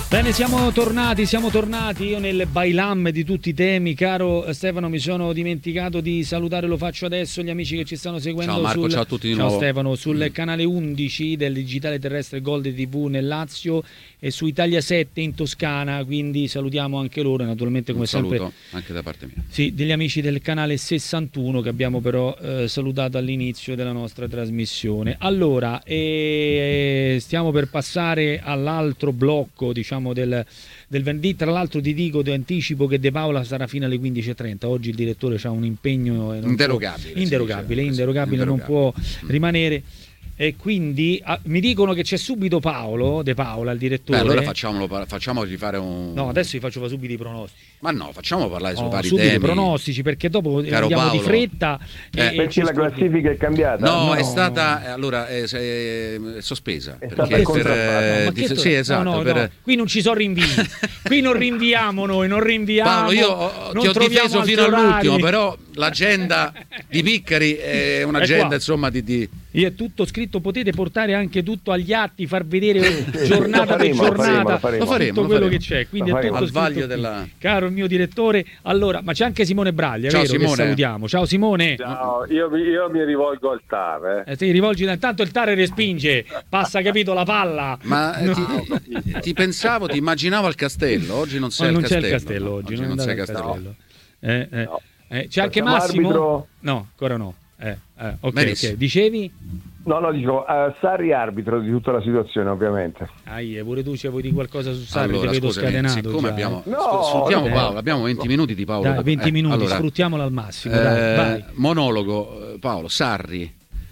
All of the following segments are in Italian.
Bene, siamo tornati, io nel bailam di tutti i temi. Caro Stefano, mi sono dimenticato di salutare, lo faccio adesso, gli amici che ci stanno seguendo. Ciao Marco, ciao a tutti di nuovo. Ciao Stefano, sul canale 11 del digitale terrestre Gold TV nel Lazio e su Italia 7 in Toscana, quindi salutiamo anche loro, naturalmente come sempre. Saluto anche da parte mia. Sì, degli amici del canale 61 che abbiamo però salutato all'inizio della nostra trasmissione. Allora, stiamo per passare all'altro blocco, diciamo, del venerdì. Tra l'altro ti dico, ti anticipo che De Paola sarà fino alle 15:30. Oggi il direttore ha un impegno inderogabile, non può rimanere. E quindi mi dicono che c'è subito De Paola, il direttore. Allora facciamogli fare un... No, adesso gli faccio subito i pronostici. Ma no, facciamo parlare sui vari subito temi. I pronostici, perché dopo andiamo Paolo, di fretta. Perché la classifica è cambiata? No, è stata allora è sospesa. È stata contrappatta. Sì, esatto. No. Qui non ci sono rinvii. Qui non rinviamo noi, non rinviamo. Paolo, io ti ho difeso fino all'ultimo, però l'agenda di Piccari è un'agenda, insomma, di... Io è tutto scritto, potete portare anche tutto agli atti, far vedere giornata per giornata tutto quello che c'è. Quindi è tutto al vaglio scritto della... Caro il mio direttore, allora, ma c'è anche Simone Braglia, ciao, vero? Simone. Che salutiamo. Ciao Simone. Ciao, io mi rivolgo al TAR. Ti rivolgi, intanto il TAR respinge, passa, capito, la palla. Ma ti immaginavo al castello, oggi non sei al castello. Non c'è il castello oggi, non c'è il castello. No. C'è anche Massimo? Arbitro... No, ancora no. Ok, dicevi? No, dicevo, Sarri arbitro di tutta la situazione, ovviamente. Pure tu vuoi dire qualcosa su Sarri? Allora, ti vedo scatenato. Siccome sfruttiamo Paolo, abbiamo 20 minuti di Paolo. Dai, 20 minuti, allora, sfruttiamolo al massimo. Vai. Monologo, Paolo, Sarri.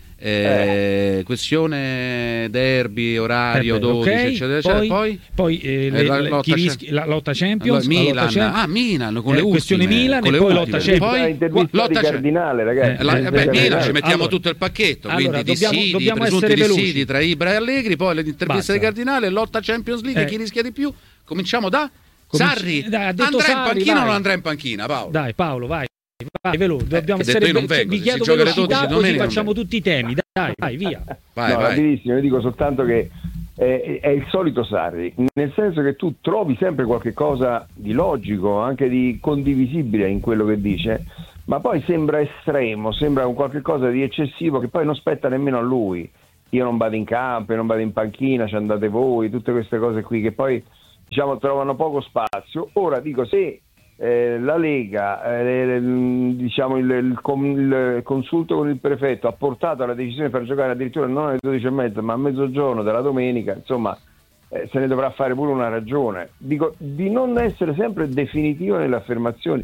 Questione derby, orario, 12, okay. eccetera. Poi la lotta Champions, Milan con le ultime, questione Milan e poi lotta Champions. Lotta Cardinale, ragazzi. Milan ci mettiamo tutto il pacchetto, quindi dobbiamo presunti dissidi tra Ibra e Allegri, poi l'intervista di Cardinale, lotta Champions League, chi rischia di più? Cominciamo da Sarri. Andrà in panchina o non andrà in panchina, Paolo? Dai Paolo, vai veloce, dobbiamo essere vi chiedo velocità, così facciamo tutti i temi, dai via. Vai. Rapidissimo, io dico soltanto che è il solito Sarri, nel senso che tu trovi sempre qualche cosa di logico, anche di condivisibile in quello che dice, ma poi sembra estremo, sembra un qualche cosa di eccessivo che poi non spetta nemmeno a lui. Io non vado in campo, io non vado in panchina, ci andate voi, tutte queste cose qui che poi, diciamo, trovano poco spazio. Ora dico, se la Lega, diciamo il consulto con il prefetto ha portato alla decisione di far giocare addirittura non alle 12:30 ma a mezzogiorno della domenica, insomma, se ne dovrà fare pure una ragione. Dico di non essere sempre definitivo nelle affermazioni.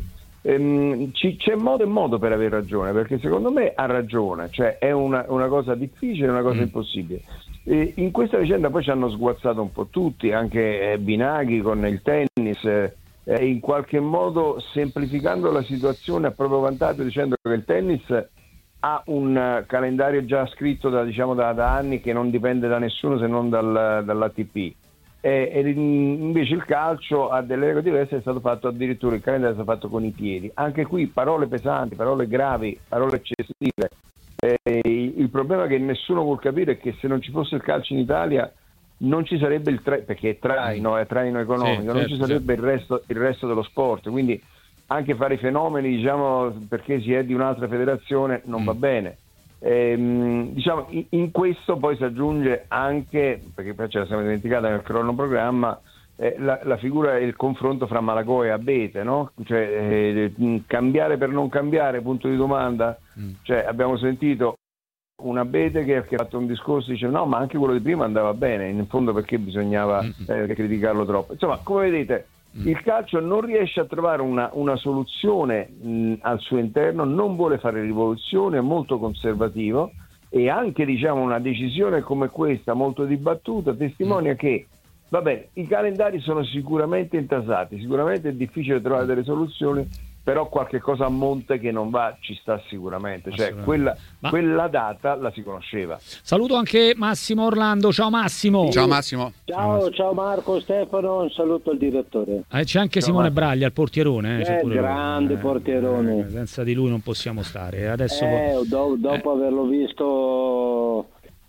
C'è modo e modo per aver ragione, perché secondo me ha ragione, cioè è una cosa difficile, una cosa impossibile. In questa vicenda poi ci hanno sguazzato un po' tutti, anche Binaghi con il tennis, in qualche modo semplificando la situazione a proprio vantaggio, dicendo che il tennis ha un calendario già scritto da anni che non dipende da nessuno se non dall'ATP, e invece il calcio ha delle regole diverse, è stato fatto addirittura, il calendario è stato fatto con i piedi. Anche qui parole pesanti, parole gravi, parole eccessive. Il problema che nessuno vuol capire è che se non ci fosse il calcio in Italia non ci sarebbe perché è traino economico, non ci sarebbe il resto dello sport, quindi anche fare i fenomeni, diciamo, perché si è di un'altra federazione non va bene. Diciamo, in questo poi si aggiunge anche, perché poi ce la siamo dimenticata nel cronoprogramma, la figura e il confronto fra Malagò e Abete, no? Cioè, cambiare per non cambiare, punto di domanda. Cioè, abbiamo sentito un Abete che ha fatto un discorso, dice no, ma anche quello di prima andava bene, in fondo perché bisognava criticarlo troppo. Insomma, come vedete, il calcio non riesce a trovare una soluzione al suo interno, non vuole fare rivoluzione, è molto conservativo, e anche, diciamo, una decisione come questa, molto dibattuta, testimonia che, vabbè, i calendari sono sicuramente intasati, sicuramente è difficile trovare delle soluzioni, però qualche cosa a monte che non va ci sta sicuramente, cioè quella data la si conosceva. Saluto anche Massimo Orlando. Ciao Massimo. Ciao Massimo. Ciao Marco, Stefano, un saluto al direttore. C'è anche Simone Braglia, il portierone. Grande portierone. Senza di lui non possiamo stare. Adesso dopo averlo visto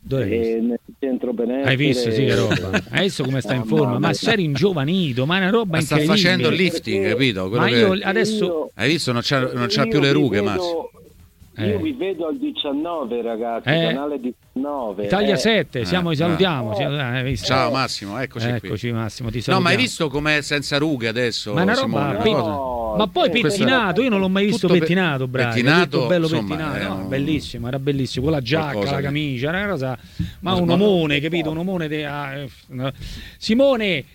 nel centro benessere. Hai visto, sì, che roba. Hai visto come sta in forma? Ma sei ringiovanito, ma è una roba incredibile. Sta facendo lifting, capito? Ma io adesso... Hai visto, non c'ha più le rughe, Massimo. Io vi vedo al 19, ragazzi, canale 19. Italia 7, salutiamo. Ciao Massimo, eccoci Massimo, ti No, salutiamo. ma hai visto com'è senza rughe adesso? Ma è una roba, ma poi pettinato, io non l'ho mai visto pettinato, bravo. Pettinato, bello insomma, pettinato, bellissimo, era bellissimo, con la giacca, la camicia, era una cosa, ma un omone, capito? Un omone Simone,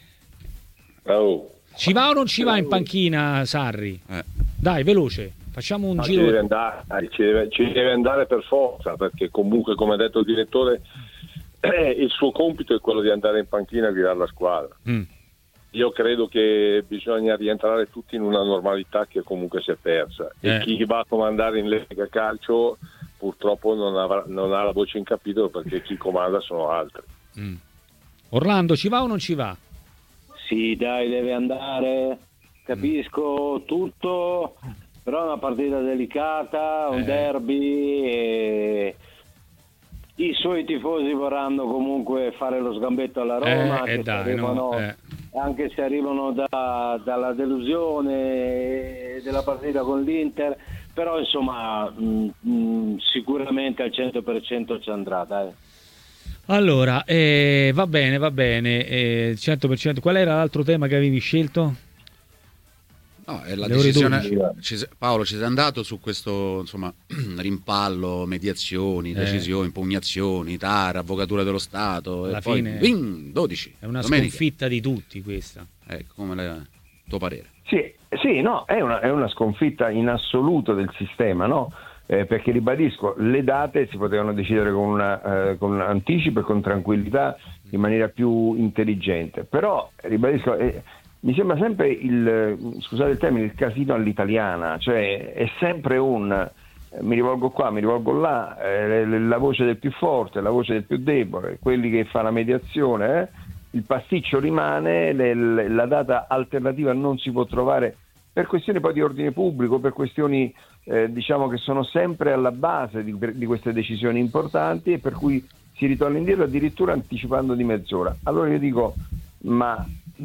ci va o non ci va in panchina Sarri? Dai, veloce. Facciamo un giro. Ci deve andare per forza, perché comunque, come ha detto il direttore, il suo compito è quello di andare in panchina a guidare la squadra. Io credo che bisogna rientrare tutti in una normalità che comunque si è persa, e chi va a comandare in Lega Calcio purtroppo non ha la voce in capitolo, perché chi comanda sono altri. Orlando, ci va o non ci va? Sì, dai, deve andare, capisco tutto, però è una partita delicata, un derby, e i suoi tifosi vorranno comunque fare lo sgambetto alla Roma, anche se arrivano dalla delusione della partita con l'Inter, però insomma sicuramente al 100% ci andrà, dai. Allora, va bene, 100%. Qual era l'altro tema che avevi scelto? No, è la decisione. Paolo, ci sei andato su questo, insomma, rimpallo, mediazioni, decisioni, impugnazioni, TAR, Avvocatura dello Stato, alla e fine poi 12. È una sconfitta di tutti questa. Come il tuo parere? Sì, no, è una sconfitta in assoluto del sistema, no? Perché ribadisco, le date si potevano decidere con anticipo e con tranquillità, in maniera più intelligente, però ribadisco, mi sembra sempre scusate il termine, il casino all'italiana, cioè è sempre mi rivolgo qua, mi rivolgo là, la voce del più forte, la voce del più debole, quelli che fa la mediazione, il pasticcio rimane, la data alternativa non si può trovare per questioni poi di ordine pubblico, per questioni diciamo che sono sempre alla base di queste decisioni importanti, e per cui si ritorna indietro addirittura anticipando di mezz'ora. Allora io dico, ma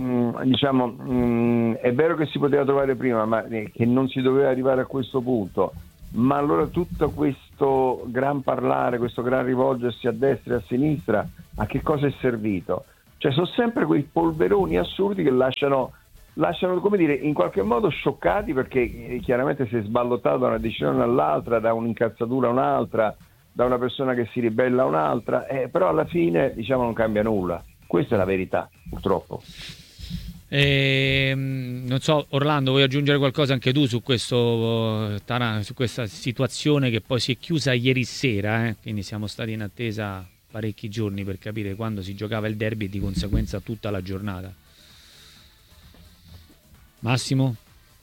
è vero che si poteva trovare prima, ma che non si doveva arrivare a questo punto, ma allora tutto questo gran parlare, questo gran rivolgersi a destra e a sinistra, a che cosa è servito? Cioè sono sempre quei polveroni assurdi che lasciano, come dire, in qualche modo scioccati, perché chiaramente si è sballottato da una decisione all'altra, da un'incazzatura a un'altra, da una persona che si ribella a un'altra, però alla fine non cambia nulla. Questa è la verità, purtroppo. Non so, Orlando, vuoi aggiungere qualcosa anche tu su questa situazione che poi si è chiusa ieri sera, quindi siamo stati in attesa parecchi giorni per capire quando si giocava il derby e di conseguenza tutta la giornata. Massimo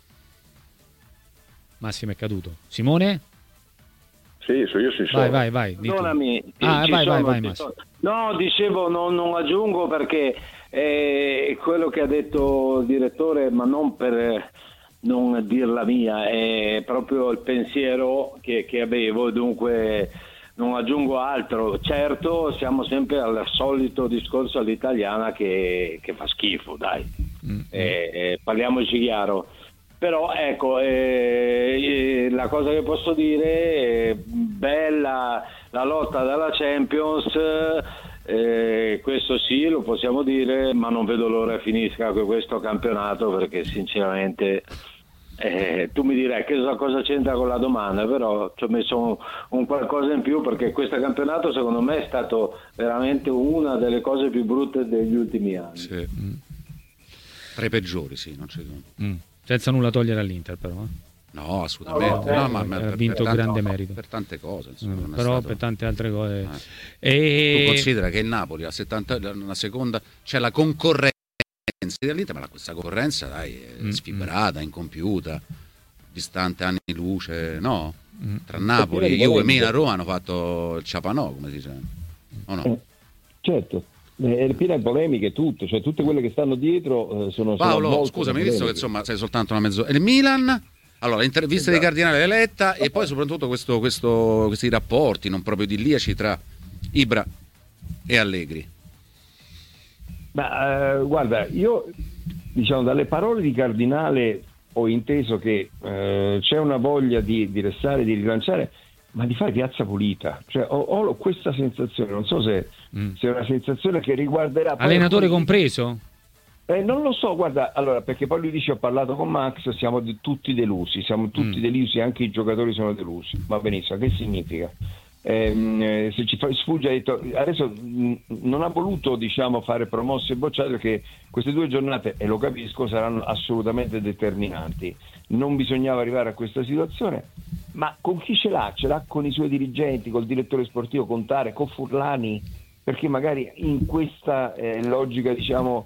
è caduto. Simone? Sì, io ci sono. Vai. Perdonami. Vai, Massimo. No, dicevo, non aggiungo, perché quello che ha detto il direttore, ma non per non dir la mia, è proprio il pensiero che avevo, dunque non aggiungo altro. Certo, siamo sempre al solito discorso all'italiana che fa schifo, dai. Parliamoci chiaro. Però ecco, la cosa che posso dire è bella la lotta dalla Champions, questo sì, lo possiamo dire, ma non vedo l'ora che finisca questo campionato, perché sinceramente tu mi direi che cosa c'entra con la domanda, però ci ho messo un qualcosa in più, perché questo campionato secondo me è stato veramente una delle cose più brutte degli ultimi anni. Sì. Tra i peggiori, sì, non c'è dubbio. Senza nulla togliere all'Inter, però. No, assolutamente. Ma ha vinto grande merito. Per tante cose. Insomma, però per tante altre cose. Tu considera che il Napoli a 70, una seconda, c'è la concorrenza dell'Inter, ma questa concorrenza è sfibrata, incompiuta, distante anni luce, no? Tra Napoli, Juve, Milan, Roma hanno fatto il ciapanò, come si dice, o no? Certo. È piena di polemiche tutto, cioè tutte quelle che stanno dietro sono Paolo, scusami, visto che insomma sei soltanto una mezz'ora. Il Milan, allora l'intervista di Cardinale Eletta, e poi soprattutto questi rapporti non proprio idilliaci tra Ibra e Allegri? Guarda, io diciamo dalle parole di Cardinale ho inteso che c'è una voglia di restare, di rilanciare, ma di fare piazza pulita. Cioè, ho questa sensazione, non so se è una sensazione che riguarderà... Allenatore compreso? Non lo so, guarda, allora, perché poi lui dice: ho parlato con Max, siamo tutti delusi, anche i giocatori sono delusi. Va benissimo, che significa? Se ci sfugge, ha detto, adesso non ha voluto, diciamo, fare promosse e bocciate, perché queste 2 giornate, e lo capisco, saranno assolutamente determinanti. Non bisognava arrivare a questa situazione, ma con chi ce l'ha? Ce l'ha con i suoi dirigenti, col direttore sportivo Contare, con Furlani, perché magari in questa logica, diciamo,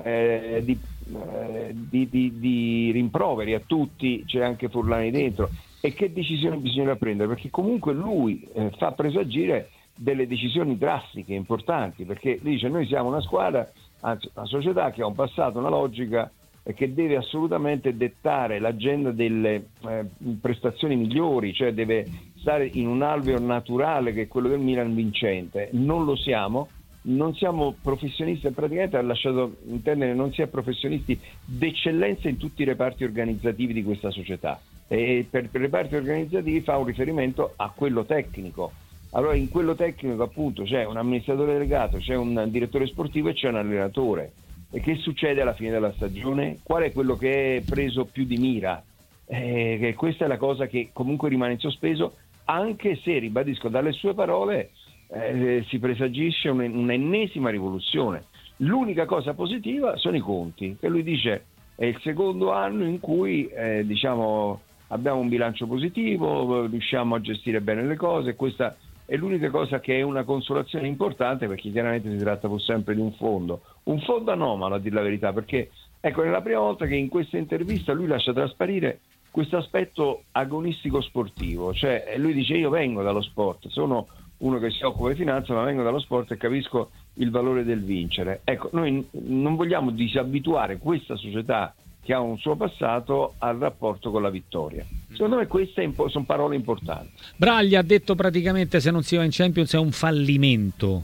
di rimproveri a tutti c'è anche Furlani dentro. E che decisioni bisogna prendere? Perché comunque lui fa presagire delle decisioni drastiche, importanti, perché dice: noi siamo una squadra, anzi una società che ha un passato, una logica, e che deve assolutamente dettare l'agenda delle prestazioni migliori, cioè deve stare in un alveo naturale che è quello del Milan vincente. Non lo siamo, non siamo professionisti, praticamente ha lasciato intendere non si è professionisti d'eccellenza in tutti i reparti organizzativi di questa società. E per reparti organizzativi fa un riferimento a quello tecnico. Allora in quello tecnico appunto c'è un amministratore delegato, c'è un direttore sportivo e c'è un allenatore. E che succede alla fine della stagione? Qual è quello che è preso più di mira? Che questa è la cosa che comunque rimane in sospeso, anche se, ribadisco, dalle sue parole si presagisce un'ennesima rivoluzione. L'unica cosa positiva sono i conti, che lui dice è il secondo anno in cui diciamo abbiamo un bilancio positivo, riusciamo a gestire bene le cose. Questa è l'unica cosa che è una consolazione importante, perché chiaramente si tratta pur sempre di un fondo anomalo, a dir la verità, perché ecco, è la prima volta che in questa intervista lui lascia trasparire questo aspetto agonistico sportivo, cioè lui dice: io vengo dallo sport, sono uno che si occupa di finanza, ma vengo dallo sport e capisco il valore del vincere. Ecco, noi non vogliamo disabituare questa società che ha un suo passato al rapporto con la vittoria. Secondo me queste sono parole importanti. Braglia ha detto praticamente: se non si va in Champions è un fallimento.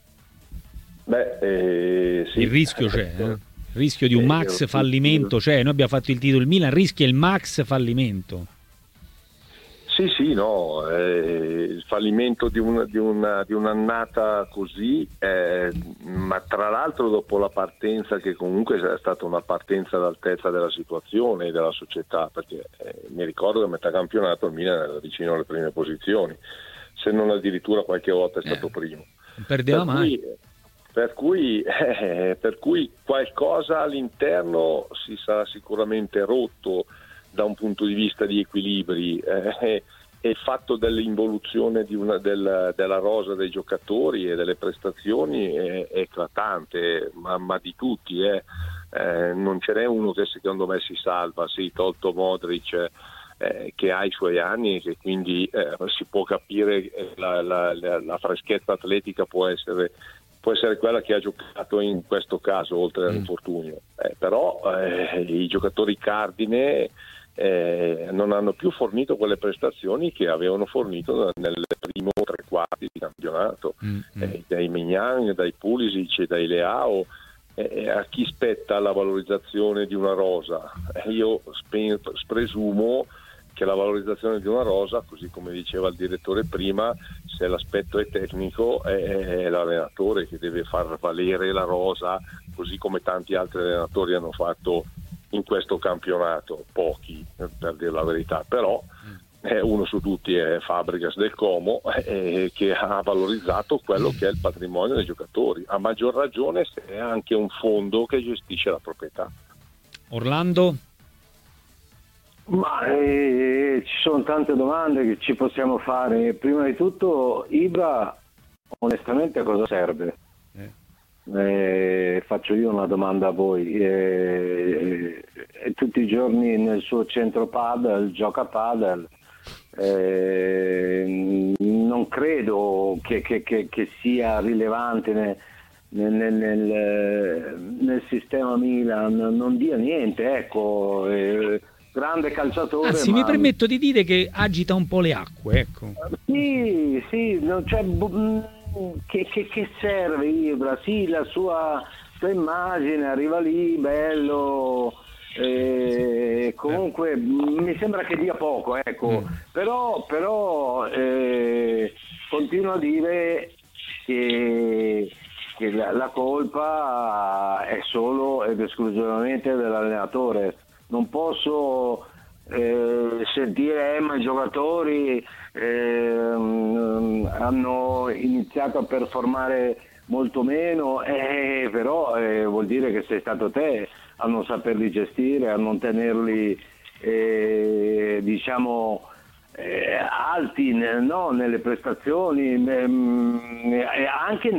Sì. Il rischio c'è, Il rischio di un max fallimento c'è. Noi abbiamo fatto il titolo, il Milan rischia il max fallimento. Sì, no, il fallimento di un'annata così, ma tra l'altro dopo la partenza, che comunque è stata una partenza all'altezza della situazione e della società, perché mi ricordo che a metà campionato il Milan era vicino alle prime posizioni, se non addirittura qualche volta è stato primo. Non perdeva mai. Per cui qualcosa all'interno si sarà sicuramente rotto da un punto di vista di equilibri, e il fatto dell'involuzione della rosa dei giocatori e delle prestazioni è eclatante, ma di tutti. Non ce n'è uno che secondo me si salva, sì, tolto Modric, che ha i suoi anni e che quindi si può capire la freschezza atletica può essere quella che ha giocato in questo caso, oltre all'infortunio. Però i giocatori cardine non hanno più fornito quelle prestazioni che avevano fornito nel primo 3 quarti di campionato, dai Maignan, dai Pulisic, dai Leao. A chi spetta la valorizzazione di una rosa? Io presumo che la valorizzazione di una rosa, così come diceva il direttore prima, se l'aspetto è tecnico, è l'allenatore che deve far valere la rosa, così come tanti altri allenatori hanno fatto in questo campionato, pochi per dire la verità, però uno su tutti è Fabregas del Como, che ha valorizzato quello che è il patrimonio dei giocatori, a maggior ragione se è anche un fondo che gestisce la proprietà. Orlando? Ma ci sono tante domande che ci possiamo fare. Prima di tutto, Ibra onestamente a cosa serve? Faccio io una domanda a voi. Tutti i giorni nel suo centro padel gioca padel. Non credo che sia rilevante nel sistema Milan, non dia niente, ecco. Grande calciatore. Anzi, mi permetto di dire che agita un po' le acque, ecco. Sì, che serve Ibra? Sì, la sua immagine, arriva lì, bello, comunque mi sembra che dia poco, ecco. Però continuo a dire che la colpa è solo ed esclusivamente dell'allenatore. Non posso sentire ma i giocatori hanno iniziato a performare molto meno, però vuol dire che sei stato te a non saperli gestire, a non tenerli alti, no, nelle prestazioni, anche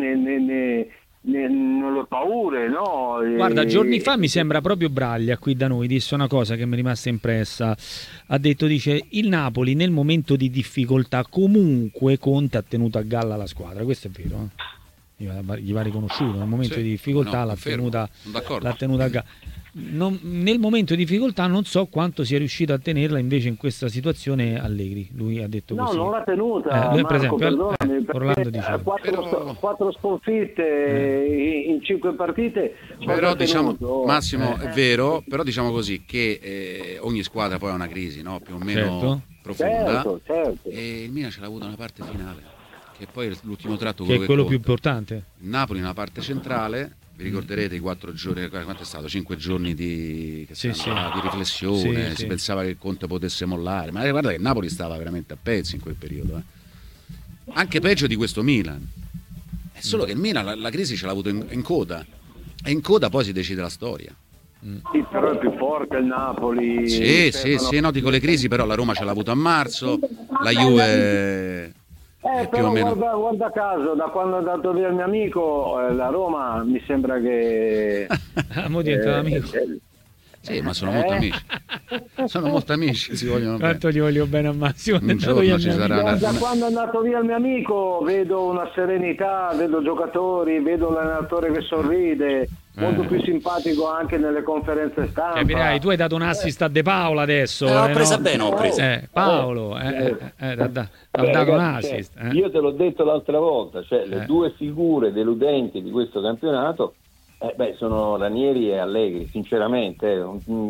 nelle paure, no? Guarda, giorni fa mi sembra proprio Braglia qui da noi disse una cosa che mi è rimasta impressa. Ha detto, dice, il Napoli nel momento di difficoltà comunque Conte ha tenuto a galla la squadra. Questo è vero, eh? Gli va riconosciuto, nel momento di difficoltà l'ha tenuta a galla. Nel momento di difficoltà non so quanto sia riuscito a tenerla invece in questa situazione Allegri. Lui ha detto così. No, non l'ha tenuta. Lui, Marco, per esempio, perdonami, Orlando dice quattro sconfitte in 5 partite. Però diciamo, Massimo, è vero, però diciamo così che ogni squadra poi ha una crisi, no? Più o meno profonda. Certo. E il Milan ce l'ha avuta una parte finale, che poi è l'ultimo tratto, che è quello più conta. importante. Il Napoli nella parte centrale. Vi ricorderete i 4 giorni, quanto è stato? 5 giorni di riflessione, si pensava che il Conte potesse mollare, ma guarda che il Napoli stava veramente a pezzi in quel periodo, anche peggio di questo Milan. È solo che il Milan la crisi ce l'ha avuto in coda, e in coda poi si decide la storia. Sì, però è più forte il Napoli. Sì, no, dico le crisi, però la Roma ce l'ha avuto a marzo, la Juve... però guarda caso, da quando è andato via il mio amico, la Roma mi sembra che mo diventa amico. Sì, ma sono molto amici. Sono molto amici, si vogliono bene. Quanto gli voglio bene a Massimo. Da quando è andato via il mio amico vedo una serenità, vedo giocatori, vedo l'allenatore che sorride, molto più simpatico anche nelle conferenze stampa. Capirai, tu hai dato un assist a De Paolo adesso. L'ho presa bene, ho preso. Paolo, ha dato un assist. Io te l'ho detto l'altra volta, cioè le due figure deludenti di questo campionato sono Ranieri e Allegri, sinceramente.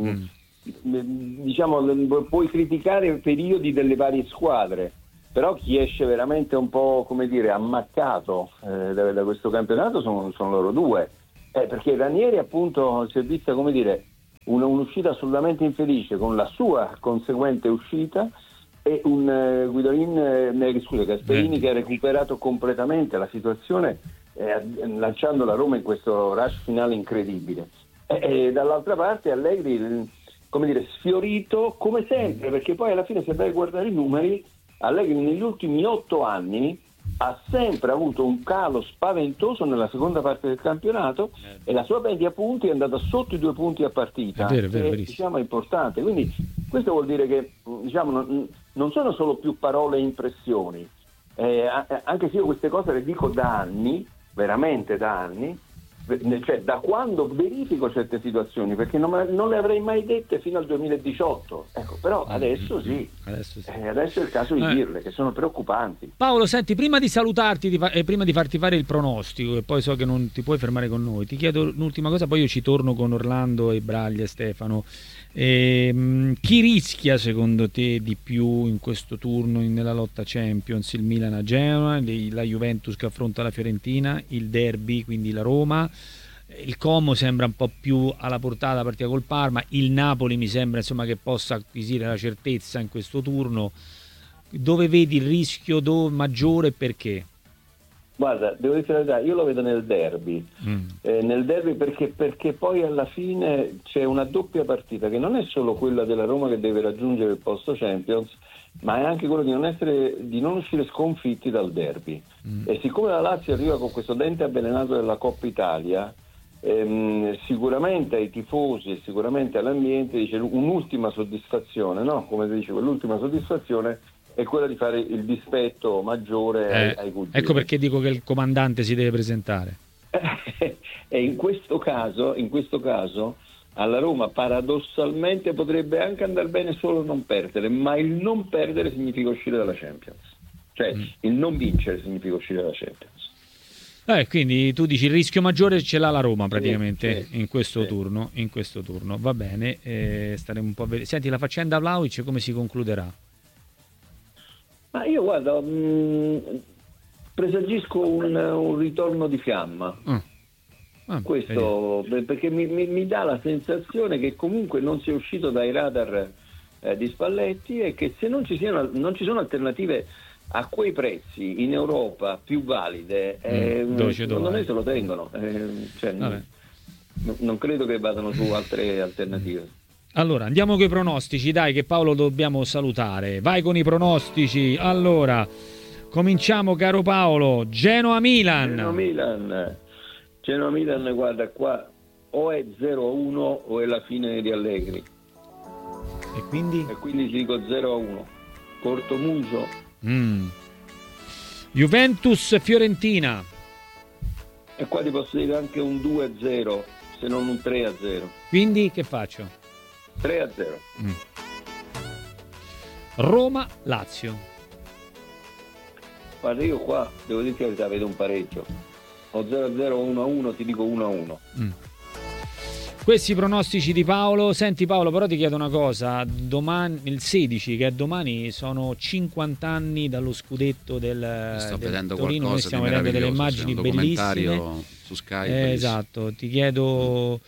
Diciamo, puoi criticare i periodi delle varie squadre, però chi esce veramente un po', come dire, ammaccato da questo campionato sono loro due. Perché Ranieri appunto si è vista, come dire, un'uscita assolutamente infelice con la sua conseguente uscita, e un Gasperini che ha recuperato completamente la situazione, lanciando la Roma in questo rush finale incredibile. E dall'altra parte Allegri, come dire, sfiorito come sempre, perché poi alla fine, se vai a guardare i numeri, Allegri negli ultimi 8 anni ha sempre avuto un calo spaventoso nella seconda parte del campionato, e la sua media punti è andata sotto i 2 punti a partita, è diciamo è importante. Quindi questo vuol dire che, diciamo, non sono solo più parole e impressioni, anche se io queste cose le dico da anni, veramente da anni, cioè da quando verifico certe situazioni, perché non le avrei mai dette fino al 2018, ecco, però adesso sì, adesso è il caso di dirle, che sono preoccupanti. Paolo, senti, prima di salutarti e prima di farti fare il pronostico, e poi so che non ti puoi fermare con noi, ti chiedo l'ultima cosa, poi io ci torno con Orlando e Braglia e Stefano. Chi rischia secondo te di più in questo turno nella lotta Champions? Il Milan a Genoa, la Juventus che affronta la Fiorentina, il derby, quindi la Roma, il Como sembra un po' più alla portata la partita col Parma, il Napoli mi sembra, insomma, che possa acquisire la certezza in questo turno. Dove vedi il rischio maggiore e perché? Guarda, devo dire la verità, io lo vedo nel derby, perché poi alla fine c'è una doppia partita, che non è solo quella della Roma che deve raggiungere il posto Champions, ma è anche quello di non uscire sconfitti dal derby. E siccome la Lazio arriva con questo dente avvelenato della Coppa Italia, sicuramente ai tifosi e sicuramente all'ambiente dice un'ultima soddisfazione, no? Come si dice, quell'ultima soddisfazione è quella di fare il dispetto maggiore ai cugini. Ecco perché dico che il comandante si deve presentare. E in questo caso alla Roma paradossalmente potrebbe anche andare bene solo non perdere, ma il non perdere significa uscire dalla Champions, cioè il non vincere significa uscire dalla Champions. Quindi tu dici il rischio maggiore ce l'ha la Roma praticamente sì, in questo turno. Va bene, staremo un po' a vedere. Senti, la faccenda Vlahovic come si concluderà? Ma io guarda, presagisco un ritorno di fiamma. Questo perché mi dà la sensazione che comunque non sia uscito dai radar di Spalletti, e che se non ci sono alternative a quei prezzi in Europa più valide, secondo me se lo tengono. Non credo che vadano su altre alternative. Allora, andiamo con i pronostici, dai, che Paolo dobbiamo salutare. Vai con i pronostici. Allora, cominciamo, caro Paolo. Genoa-Milan. Genoa-Milan, guarda, qua o è 0-1 o è la fine di Allegri. E quindi ti dico 0-1. Cortomuso. Juventus-Fiorentina. E qua ti posso dire anche un 2-0, se non un 3-0. Quindi che faccio? 3-0. Roma-Lazio. Guarda, io qua devo dire che vedo un pareggio. O 0-0 o 1-1, ti dico 1-1. Questi pronostici di Paolo. Senti Paolo, però ti chiedo una cosa. Domani, il 16, che è domani, sono 50 anni dallo scudetto del Torino. Noi stiamo vedendo delle immagini bellissime su Sky. Esatto, ti chiedo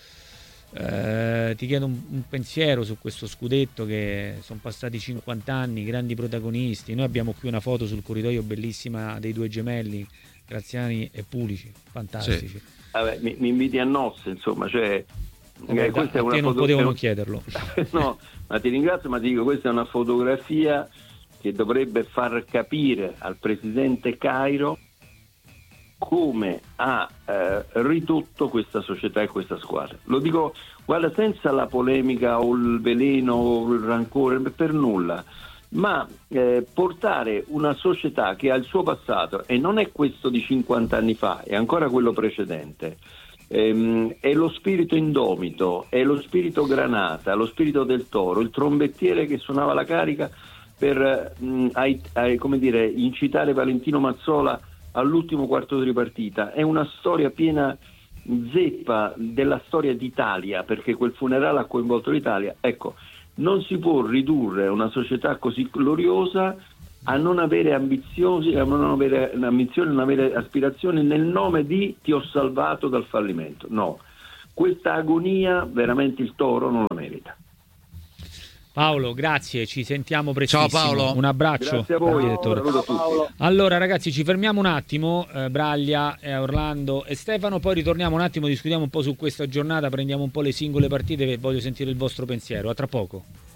un pensiero su questo scudetto, che sono passati 50 anni, grandi protagonisti. Noi abbiamo qui una foto sul corridoio bellissima dei due gemelli, Graziani e Pulici, fantastici. Sì. Vabbè, mi inviti a nozze, insomma, cioè questa è una non potevo non chiederlo. No, ma ti ringrazio, ma ti dico, questa è una fotografia che dovrebbe far capire al presidente Cairo come ha ridotto questa società e questa squadra. Lo dico, guarda, senza la polemica o il veleno o il rancore, per nulla, ma portare una società che ha il suo passato, e non è questo di 50 anni fa, è ancora quello precedente, è lo spirito indomito, è lo spirito Granata, lo spirito del Toro, il trombettiere che suonava la carica per come dire, incitare Valentino Mazzola all'ultimo quarto di partita. È una storia piena zeppa della storia d'Italia, perché quel funerale ha coinvolto l'Italia. Ecco, non si può ridurre una società così gloriosa a non avere ambizioni, a non avere ambizioni, non avere aspirazioni nel nome di ti ho salvato dal fallimento. No, questa agonia veramente il Toro non la merita. Paolo, grazie, ci sentiamo prestissimo. Ciao Paolo. Un abbraccio. Grazie a voi. Direttore. Ciao, Paolo. Allora ragazzi, ci fermiamo un attimo, Braglia, Orlando e Stefano, poi ritorniamo un attimo, discutiamo un po' su questa giornata, prendiamo un po' le singole partite, che voglio sentire il vostro pensiero. A tra poco.